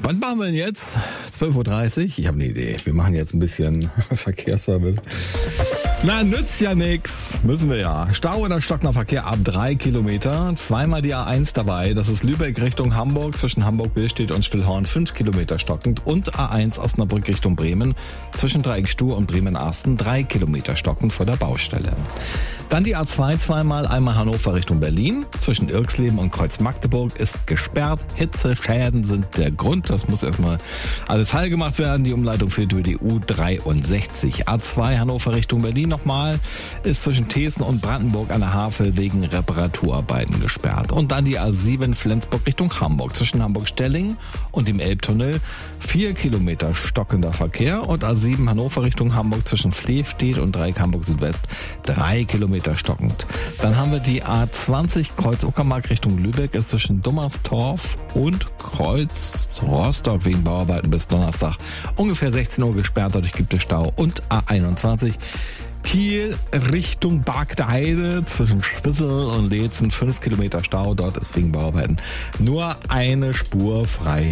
Was machen wir denn jetzt? 12.30 Uhr? Ich habe eine Idee. Wir machen jetzt ein bisschen Verkehrsservice. Na, nützt ja nix. Müssen wir ja. Stau oder stockender Verkehr ab 3 Kilometer. Zweimal die A1 dabei. Das ist Lübeck Richtung Hamburg. Zwischen Hamburg-Billstedt und Stillhorn 5 Kilometer stockend. Und A1 Osnabrück Richtung Bremen. Zwischen Dreieck-Stuhr und Bremen-Arsten 3 Kilometer stockend vor der Baustelle. Dann die A2 zweimal. Einmal Hannover Richtung Berlin. Zwischen Irxleben und Kreuz-Magdeburg ist gesperrt. Hitzeschäden sind der Grund. Das muss erstmal alles heil gemacht werden. Die Umleitung führt über die U63. A2 Hannover Richtung Berlin nochmal, ist zwischen Thesen und Brandenburg an der Havel wegen Reparaturarbeiten gesperrt. Und dann die A7 Flensburg Richtung Hamburg, zwischen Hamburg-Stelling und dem Elbtunnel 4 Kilometer stockender Verkehr. Und A7 Hannover Richtung Hamburg zwischen Flehstedt und Dreieck Hamburg Südwest 3 Kilometer stockend. Dann haben wir die A20 Kreuz Uckermark Richtung Lübeck, ist zwischen Dummerstorf und Kreuz Rostock wegen Bauarbeiten bis Donnerstag ungefähr 16 Uhr gesperrt, dadurch gibt es Stau. Und A21 Kiel Richtung Bargteheide zwischen Schwissel und Leetzen 5 Kilometer Stau. Dort ist wegen Bauarbeiten nur eine Spur frei.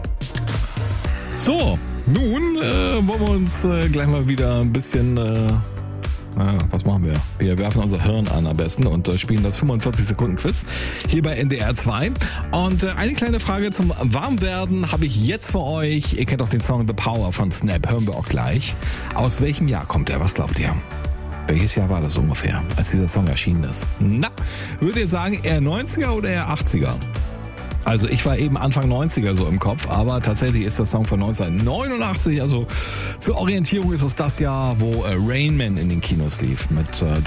So, nun wollen wir uns gleich mal wieder ein bisschen... was machen wir? Wir werfen unser Hirn an am besten und spielen das 45 Sekunden Quiz hier bei NDR 2. Und eine kleine Frage zum Warmwerden habe ich jetzt für euch. Ihr kennt doch den Song The Power von Snap, hören wir auch gleich. Aus welchem Jahr kommt er? Was glaubt ihr? Welches Jahr war das ungefähr, als dieser Song erschienen ist? Na, würdet ihr sagen eher 90er oder eher 80er? Also ich war eben Anfang 90er so im Kopf, aber tatsächlich ist der Song von 1989, also zur Orientierung ist es das Jahr, wo Rain Man in den Kinos lief mit